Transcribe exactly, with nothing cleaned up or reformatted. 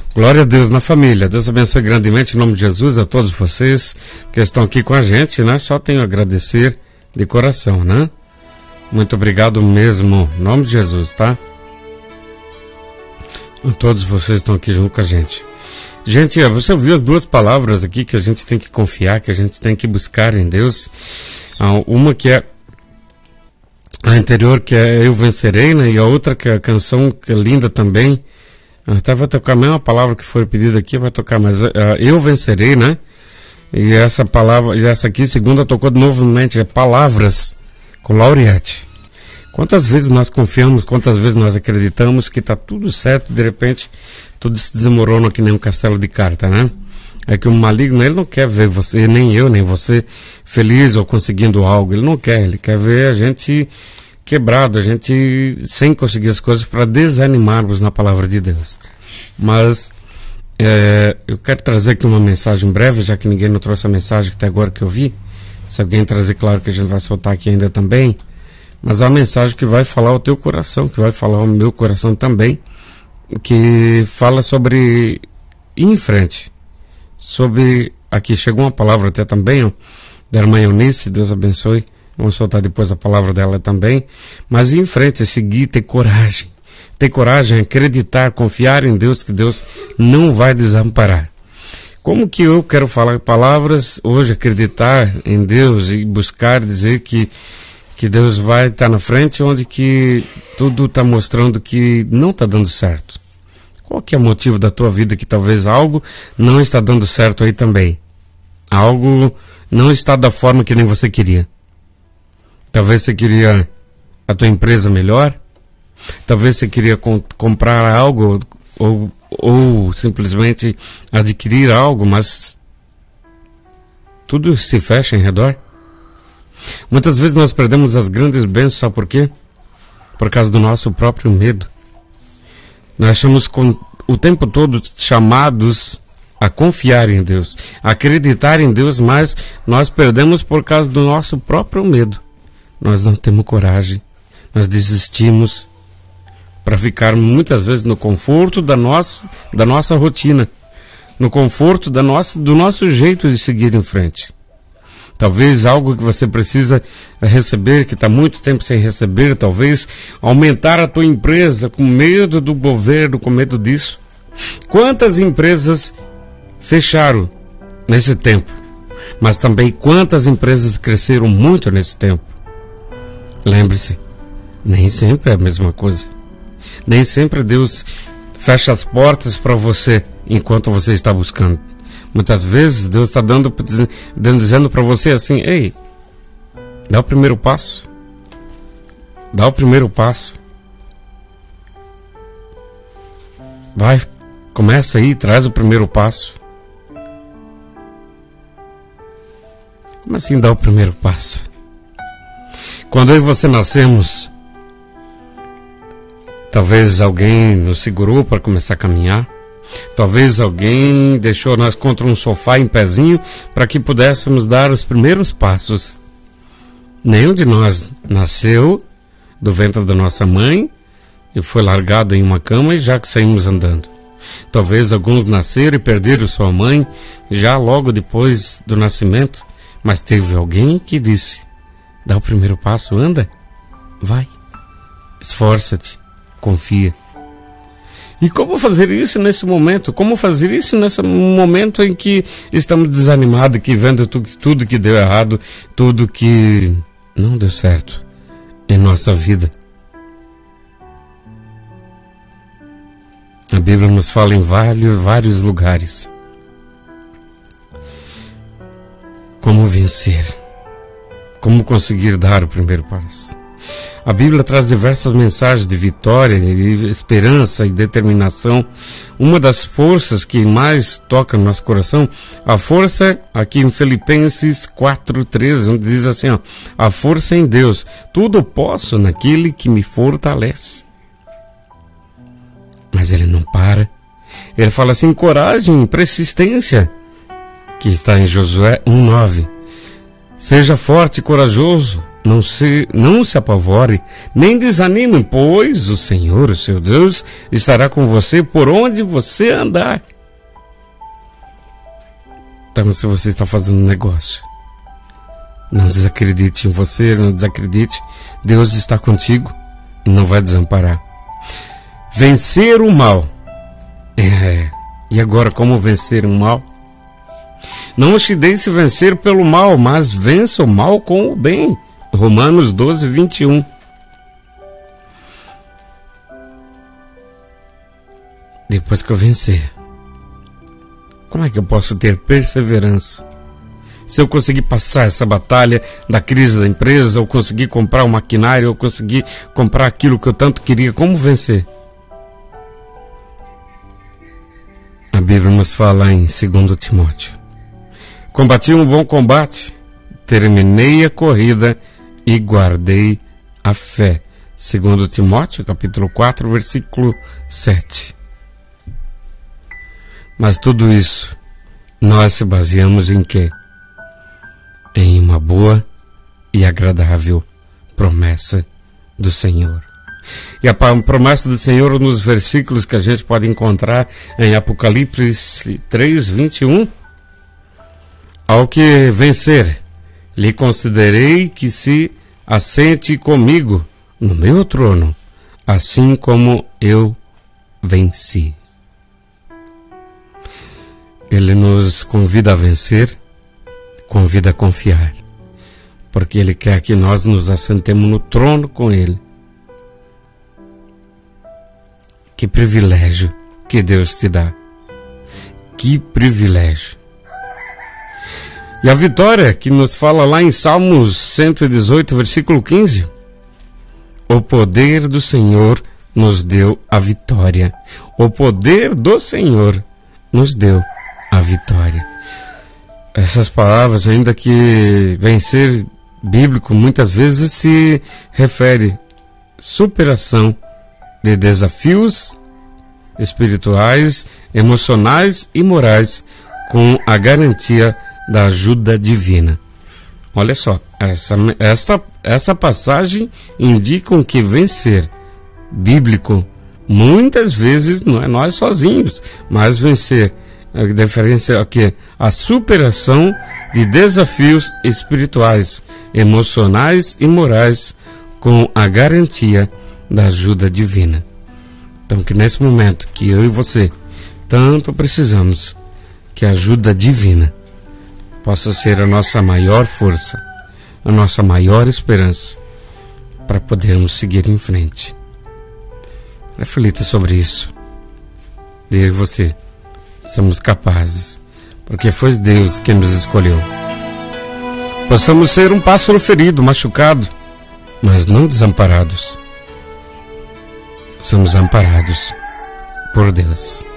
Glória a Deus na família. Deus abençoe grandemente em nome de Jesus a todos vocês que estão aqui com a gente, né? Só tenho a agradecer de coração, né? Muito obrigado mesmo, em nome de Jesus, tá? A todos vocês estão aqui junto com a gente. Gente, você ouviu as duas palavras aqui que a gente tem que confiar, que a gente tem que buscar em Deus. Uma que é a anterior, que é Eu Vencerei, né? E a outra que é a canção que é linda também. Até vai tocar a mesma palavra que foi pedida aqui, vai tocar, mas uh, Eu Vencerei, né? E essa palavra, e essa aqui, segunda, tocou de novo novamente, é Palavras, com Lauriette. Quantas vezes nós confiamos, quantas vezes nós acreditamos que está tudo certo, de repente tudo se desmorona que nem um castelo de carta, né? É que o maligno, ele não quer ver você, nem eu, nem você, feliz ou conseguindo algo, ele não quer, ele quer ver a gente quebrado, a gente sem conseguir as coisas para desanimarmos na palavra de Deus. Mas é, eu quero trazer aqui uma mensagem breve, já que ninguém não trouxe a mensagem até agora que eu vi. Se alguém trazer, claro que a gente vai soltar aqui ainda também. Mas a mensagem que vai falar o teu coração, que vai falar o meu coração também, que fala sobre ir em frente. Sobre, aqui chegou uma palavra até também, ó, da irmã Eunice, Deus abençoe. Vamos soltar depois a palavra dela também. Mas ir em frente, seguir, ter coragem. Ter coragem, acreditar, confiar em Deus, que Deus não vai desamparar. Como que eu quero falar palavras hoje, acreditar em Deus e buscar dizer que, que Deus vai estar na frente, onde que tudo está mostrando que não está dando certo? Qual que é o motivo da tua vida que talvez algo não está dando certo aí também? Algo não está da forma que nem você queria. Talvez você queria a tua empresa melhor, talvez você queria com, comprar algo ou, ou simplesmente adquirir algo, mas tudo se fecha em redor. Muitas vezes nós perdemos as grandes bênçãos, sabe por quê? Por causa do nosso próprio medo. Nós somos com, o tempo todo chamados a confiar em Deus, a acreditar em Deus, mas nós perdemos por causa do nosso próprio medo. Nós não temos coragem, nós desistimos para ficar muitas vezes no conforto da nossa, da nossa rotina, no conforto da nossa, do nosso jeito de seguir em frente. Talvez algo que você precisa receber, que está muito tempo sem receber, talvez aumentar a tua empresa com medo do governo, com medo disso. Quantas empresas fecharam nesse tempo? Mas também quantas empresas cresceram muito nesse tempo? Lembre-se, nem sempre é a mesma coisa. Nem sempre Deus fecha as portas para você enquanto você está buscando. Muitas vezes Deus está dando, dizendo para você assim: ei, dá o primeiro passo. Dá o primeiro passo. Vai, começa aí, traz o primeiro passo. Como assim dá o primeiro passo? Quando eu e você nascemos, talvez alguém nos segurou para começar a caminhar. Talvez alguém deixou nós contra um sofá em pezinho para que pudéssemos dar os primeiros passos. Nenhum de nós nasceu do ventre da nossa mãe e foi largado em uma cama e já que saímos andando. Talvez alguns nasceram e perderam sua mãe já logo depois do nascimento, mas teve alguém que disse: dá o primeiro passo, anda, vai, esforça-te, confia. E como fazer isso nesse momento? Como fazer isso nesse momento em que estamos desanimados, que vendo tudo, tudo que deu errado, tudo que não deu certo em nossa vida? A Bíblia nos fala em vários, vários lugares como vencer, como conseguir dar o primeiro passo. A Bíblia traz diversas mensagens de vitória, de esperança e determinação. Uma das forças que mais toca no nosso coração, a força aqui em Filipenses quatro, treze, onde diz assim, ó, a força em Deus, tudo posso naquele que me fortalece. Mas ele não para. Ele fala assim, coragem, persistência, que está em Josué um, nove. Seja forte e corajoso, Não se, não se apavore, nem desanime, pois o Senhor, o seu Deus, estará com você por onde você andar. Então, se você está fazendo negócio, não desacredite em você, não desacredite. Deus está contigo e não vai desamparar. Vencer o mal. É, e agora, como vencer o mal? Não te deixe vencer pelo mal, mas vença o mal com o bem. Romanos doze, vinte e um. Depois que eu vencer, como é que eu posso ter perseverança? Se eu conseguir passar essa batalha da crise da empresa, ou conseguir comprar um maquinário, ou conseguir comprar aquilo que eu tanto queria, como vencer? A Bíblia nos fala em segundo Timóteo: combati um bom combate, terminei a corrida e guardei a fé. segundo Timóteo, capítulo quatro, versículo sete. Mas tudo isso, nós se baseamos em quê? Em uma boa e agradável promessa do Senhor. E a promessa do Senhor nos versículos que a gente pode encontrar em Apocalipse três, vinte e um. Ao que vencer, lhe considerei que se assente comigo no meu trono, assim como eu venci. Ele nos convida a vencer, convida a confiar, porque Ele quer que nós nos assentemos no trono com Ele. Que privilégio que Deus te dá. Que privilégio. E a vitória que nos fala lá em Salmos cento e dezoito, versículo quinze. O poder do Senhor nos deu a vitória. O poder do Senhor nos deu a vitória. Essas palavras, ainda que vencer bíblico, muitas vezes se refere superação de desafios espirituais, emocionais e morais, com a garantia da ajuda divina. Olha só, essa, essa, essa passagem indica que vencer bíblico muitas vezes não é nós sozinhos, mas vencer a diferença é o que? A superação de desafios espirituais, emocionais e morais, com a garantia da ajuda divina. Então, que nesse momento que eu e você tanto precisamos, que a ajuda divina possa ser a nossa maior força, a nossa maior esperança, para podermos seguir em frente. Reflita sobre isso. Eu e você somos capazes, porque foi Deus quem nos escolheu. Possamos ser um pássaro ferido, machucado, mas não desamparados. Somos amparados por Deus.